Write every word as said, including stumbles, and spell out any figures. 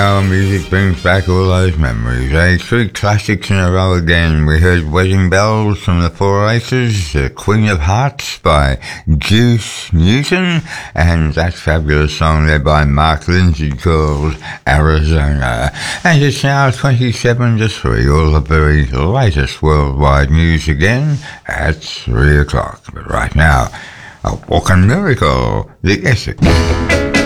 know, music brings back all those memories, eh? Three classics in a row again. We heard Wedding Bells from the Four Aces, The Queen of Hearts by Juice Newton, and that fabulous song there by Mark Lindsay called Arizona. And it's now twenty-seven to three, all the very latest worldwide news again at three o'clock. But right now, a walking miracle, the Essex.